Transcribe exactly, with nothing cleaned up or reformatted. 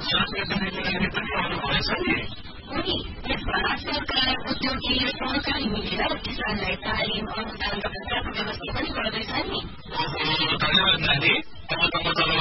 उनी यसमा सरकार उद्योगी सहकारी मिलेर किसानलाई तालिम अनुदान र व्यवस्थित